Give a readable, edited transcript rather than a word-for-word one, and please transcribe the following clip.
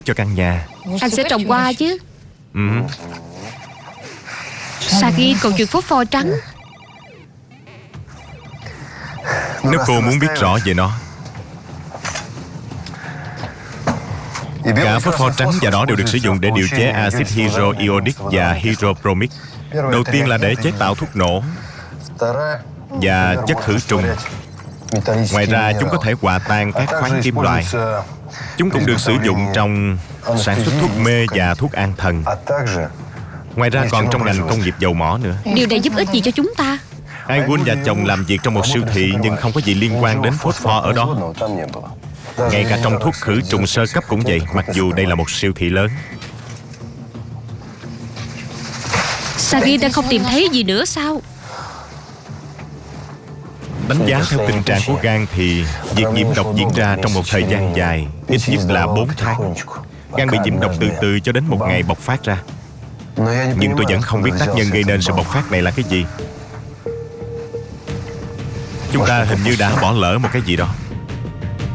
cho căn nhà. Anh sẽ trồng hoa chứ. Ừ. Sagi còn chuyện phốt pho trắng. Nếu cô muốn biết rõ về nó, cả phốt pho trắng và đỏ đều được sử dụng để điều chế axit hydroiodic và hydropromic. Đầu tiên là để chế tạo thuốc nổ và chất khử trùng. Ngoài ra chúng có thể hòa tan các khoáng kim loại. Chúng cũng được sử dụng trong sản xuất thuốc mê và thuốc an thần. Ngoài ra còn trong ngành công nghiệp dầu mỏ nữa. Điều này giúp ích gì cho chúng ta? Aigun và chồng làm việc trong một siêu thị nhưng không có gì liên quan đến phốt pho ở đó. Ngay cả trong thuốc khử trùng sơ cấp cũng vậy, mặc dù đây là một siêu thị lớn. Sagi đang không tìm thấy gì nữa sao? Đánh giá theo tình trạng của gan thì việc nhiễm độc diễn ra trong một thời gian dài, ít nhất là 4 tháng. Gan bị nhiễm độc từ từ cho đến một ngày bộc phát ra. Nhưng tôi vẫn không biết tác nhân gây nên sự bộc phát này là cái gì. Chúng ta hình như đã bỏ lỡ một cái gì đó.